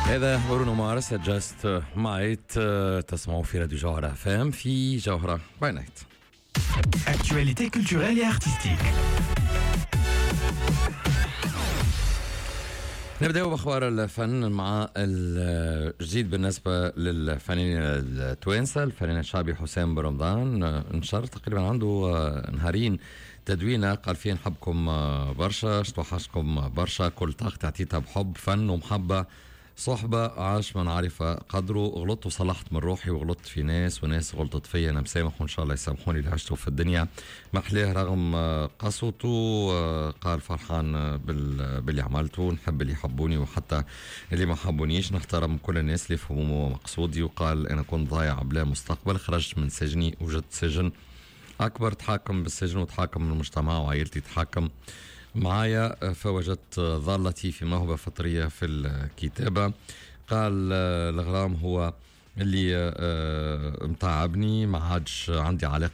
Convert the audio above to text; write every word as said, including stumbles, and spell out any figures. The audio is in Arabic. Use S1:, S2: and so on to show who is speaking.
S1: هذا برونو مارس جاست مايت. تسمعوا في راديو جوهرة فام في جوهرة باي نايت.
S2: Actualité culturelle et artistique.
S1: نبدأ بأخبار الفن مع الجديد بالنسبة للفنانين التوانسة. الفنان الشعبي حسام برمضان انشر تقريبا عنده نهارين تدوينة قال فيه نحبكم برشا، شتوحشكم برشا، كل طاقتي عطيتها بحب، فن ومحبة، صحبة، عاش من عارف قدره، غلطت وصلحت من روحي وغلطت في ناس وناس غلطت فيا، أنا مسامح وإن شاء الله يسامحوني اللي عشته في الدنيا محلاه رغم قسوته. قال فرحان باللي عملته، نحب اللي يحبوني وحتى اللي ما حبونيش، نحترم كل الناس اللي يفهموا مقصودي. وقال أنا كنت ضايع بلا مستقبل، خرجت من سجني وجدت سجن أكبر، تحاكم بالسجن وتحاكم من المجتمع وعائلتي تحاكم معايا، فوجدت ضالتي في موهبة فطرية في الكتابة. قال الغرام هو اللي متعبني، ما عادش عندي علاقة